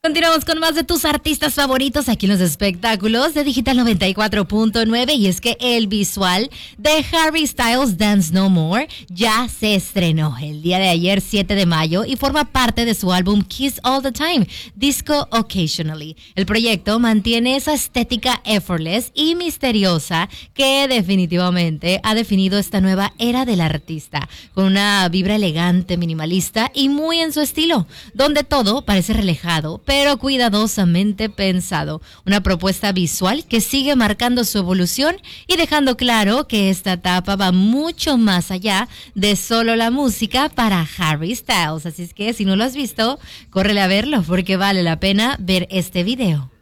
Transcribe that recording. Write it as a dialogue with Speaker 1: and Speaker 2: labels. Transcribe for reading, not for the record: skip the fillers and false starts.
Speaker 1: Continuamos con más de tus artistas favoritos aquí en los espectáculos de Digital 94.9 y es que el visual de Harry Styles Dance No More ya se estrenó el día de ayer 7 de mayo y forma parte de su álbum Kiss All the Time, Disco Occasionally. El proyecto mantiene esa estética effortless y misteriosa que definitivamente ha definido esta nueva era del artista, con una vibra elegante, minimalista y muy en su estilo, donde todo parece relajado pero cuidadosamente pensado. Una propuesta visual que sigue marcando su evolución y dejando claro que esta etapa va mucho más allá de solo la música para Harry Styles. Así es que si no lo has visto, córrele a verlo porque vale la pena ver este video.